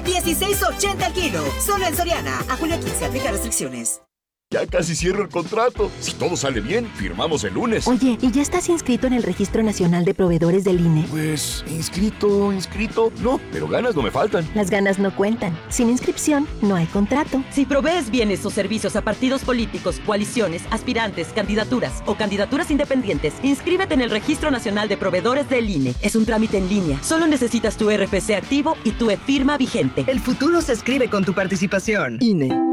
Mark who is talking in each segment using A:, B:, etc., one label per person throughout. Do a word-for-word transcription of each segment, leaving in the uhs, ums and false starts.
A: dieciséis ochenta el kilo. Solo en Soriana. A julio quince, aplica restricciones.
B: Ya casi cierro el contrato. Si todo sale bien, firmamos el lunes.
C: Oye, ¿y ya estás inscrito en el Registro Nacional de Proveedores del I N E?
B: Pues, inscrito, inscrito. No, pero ganas no me faltan.
C: Las ganas no cuentan. Sin inscripción, no hay contrato.
D: Si provees bienes o servicios a partidos políticos, coaliciones, aspirantes, candidaturas o candidaturas independientes, inscríbete en el Registro Nacional de Proveedores del I N E. Es un trámite en línea. Solo necesitas tu R F C activo y tu e-firma vigente.
E: El futuro se escribe con tu participación.
F: I N E.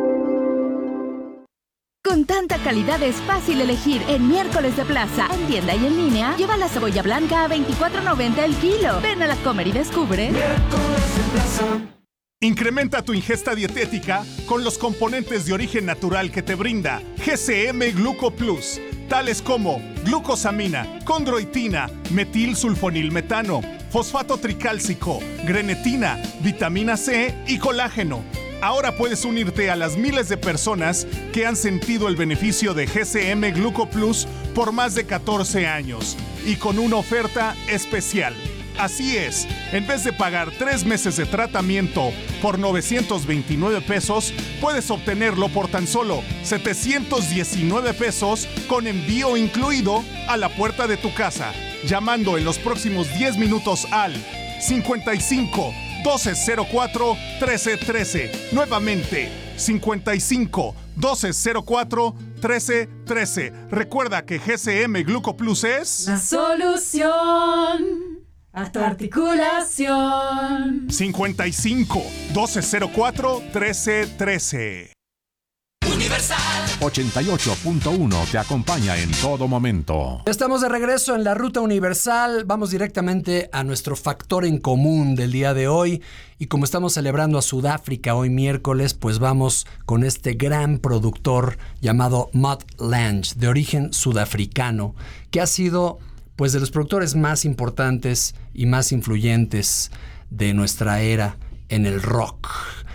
G: Con tanta calidad es fácil elegir en Miércoles de Plaza. En tienda y en línea, lleva la cebolla blanca a veinticuatro noventa el kilo. Ven a la Comer y descubre.
H: Miércoles de Plaza. Incrementa tu ingesta dietética con los componentes de origen natural que te brinda G C M Gluco Plus, tales como glucosamina, condroitina, metilsulfonilmetano, fosfato tricálcico, grenetina, vitamina C y colágeno. Ahora puedes unirte a las miles de personas que han sentido el beneficio de G C M Gluco Plus por más de catorce años y con una oferta especial. Así es, en vez de pagar tres meses de tratamiento por novecientos veintinueve pesos, puedes obtenerlo por tan solo setecientos diecinueve pesos con envío incluido a la puerta de tu casa, llamando en los próximos diez minutos al cincuenta y cinco doce cero cuatro trece trece. Nuevamente, cincuenta y cinco doce cero cuatro trece trece. Recuerda que G C M Gluco Plus es
I: la solución a tu articulación.
H: cincuenta y cinco doce cero cuatro trece trece.
J: Universal ochenta y ocho punto uno te acompaña en todo momento.
F: Estamos de regreso en la Ruta Universal. Vamos directamente a nuestro factor en común del día de hoy. Y como estamos celebrando a Sudáfrica hoy miércoles, pues vamos con este gran productor llamado Mutt Lange, de origen sudafricano, que ha sido pues de los productores más importantes y más influyentes de nuestra era en el rock.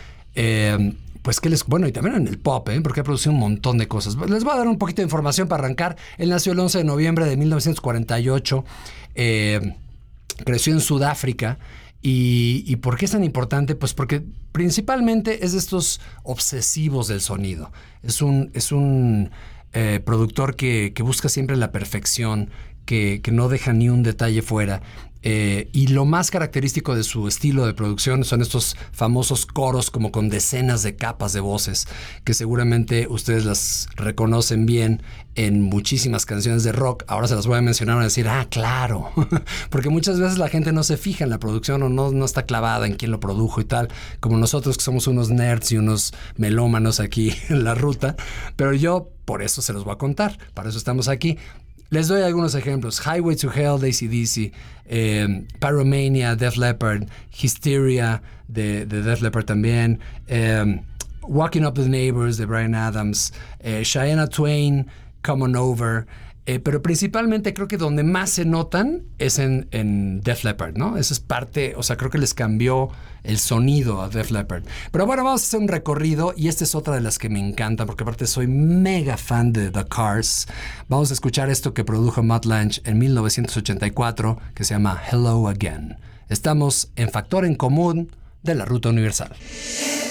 F: Eh... Pues que les... Bueno, y también en el pop, ¿eh? Porque ha producido un montón de cosas. Les voy a dar un poquito de información para arrancar. Él nació el once de noviembre de mil novecientos cuarenta y ocho. Eh, creció en Sudáfrica. Y, ¿Y por qué es tan importante? Pues porque principalmente es de estos obsesivos del sonido. Es un, es un eh, productor que, que busca siempre la perfección, que, que no deja ni un detalle fuera. Eh, y lo más característico de su estilo de producción son estos famosos coros como con decenas de capas de voces, que seguramente ustedes las reconocen bien en muchísimas canciones de rock. Ahora se las voy a mencionar y decir, ah, claro, porque muchas veces la gente no se fija en la producción o no, no está clavada en quién lo produjo y tal, como nosotros que somos unos nerds y unos melómanos aquí en la ruta, pero yo por eso se los voy a contar, para eso estamos aquí. Les doy algunos ejemplos. Highway to Hell de A C D C, eh, Pyromania, Def Leppard, Hysteria de, de Def Leppard también, eh, Walking Up the Neighbors de Bryan Adams, eh, Shania Twain, Come On Over, eh, pero principalmente creo que donde más se notan es en, en Def Leppard, ¿no? Esa es parte, o sea, creo que les cambió el sonido a Def Leppard. Pero bueno, vamos a hacer un recorrido y esta es otra de las que me encanta porque aparte soy mega fan de The Cars. Vamos a escuchar esto que produjo Mutt Lange en mil novecientos ochenta y cuatro que se llama Hello Again. Estamos en Factor en Común de la Ruta Universal.